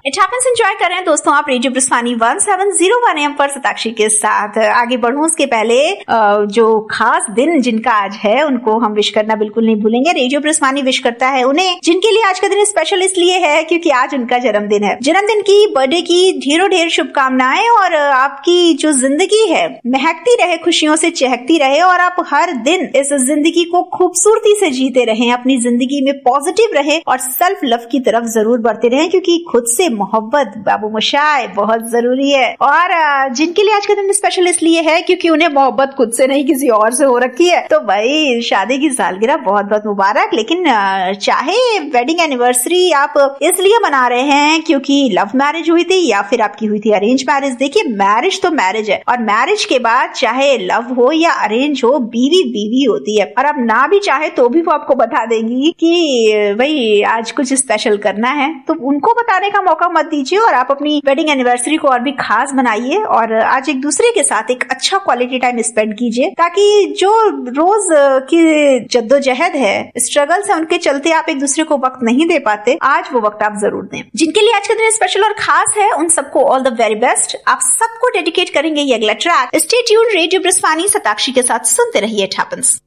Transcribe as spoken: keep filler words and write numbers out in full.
It happens enjoy कर रहे हैं दोस्तों आप radio ब्रिस्वानी one seven zero one M पर सताक्षी के साथ। आगे बढ़ूं उसके पहले जो खास दिन जिनका आज है उनको हम विश करना बिल्कुल नहीं भूलेंगे। रेडियो ब्रिस्वानी विश करता है उन्हें जिनके लिए आज का दिन स्पेशल इसलिए है क्योंकि आज उनका जन्मदिन है। जन्मदिन की, बर्थडे की ढेरों ढेर शुभकामनाएं और आपकी जो जिंदगी है महकती रहे, खुशियों से चहकती रहे और आप हर दिन इस जिंदगी को खूबसूरती से जीते रहें, अपनी जिंदगी में पॉजिटिव रहे और सेल्फ लव की तरफ जरूर बढ़ते रहें क्योंकि खुद से मोहब्बत बाबू मोशाय बहुत जरूरी है। और जिनके लिए आज का दिन स्पेशल इसलिए है क्योंकि उन्हें मोहब्बत खुद से नहीं किसी और से हो रखी है, तो भाई शादी की सालगिरह बहुत बहुत मुबारक। लेकिन चाहे वेडिंग एनिवर्सरी आप इसलिए मना रहे हैं क्योंकि लव मैरिज हुई थी या फिर आपकी हुई थी अरेंज मैरिज, देखिए मैरिज तो मैरिज है और मैरिज के बाद चाहे लव हो या अरेंज हो बीवी बीवी होती है। और अब ना भी चाहे तो भी वो आपको बता देंगी कि भाई आज कुछ स्पेशल करना है, तो उनको बताने का मौका मत दीजिए और आप अपनी वेडिंग एनिवर्सरी को और भी खास बनाइए और आज एक दूसरे के साथ एक अच्छा क्वालिटी टाइम स्पेंड कीजिए ताकि जो रोज की जद्दोजहद है, स्ट्रगल्स है, उनके चलते आप एक दूसरे को वक्त नहीं दे पाते, आज वो वक्त आप जरूर दें। जिनके लिए आज का दिन स्पेशल और खास है उन सबको ऑल द वेरी बेस्ट। आप सबको डेडिकेट करेंगे ये अगला track. Stay tuned, radio ब्रिस्वानी Satakshi के साथ सुनते रहिए इट हैपेंस।